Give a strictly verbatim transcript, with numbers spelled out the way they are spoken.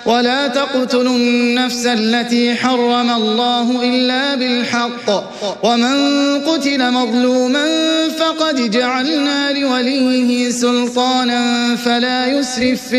ولا تقتلوا النفس التي حرم الله إلا بالحق ومن قتل مظلوما فقد جعلنا لوليه سلطانا فلا يسرف في